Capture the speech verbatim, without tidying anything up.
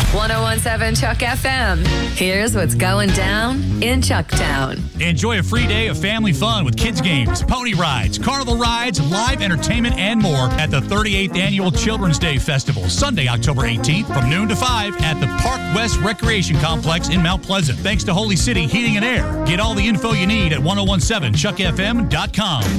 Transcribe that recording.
ten seventeen Chuck F M. Here's what's going down in Chucktown. Enjoy a free day of family fun with kids games, pony rides, carnival rides, live entertainment, and more at the thirty-eighth Annual Children's Day Festival, Sunday, October eighteenth, from noon to five at the Park West Recreation Complex in Mount Pleasant. Thanks to Holy City Heating and Air. Get all the info you need at ten seventeen chuck f m dot com.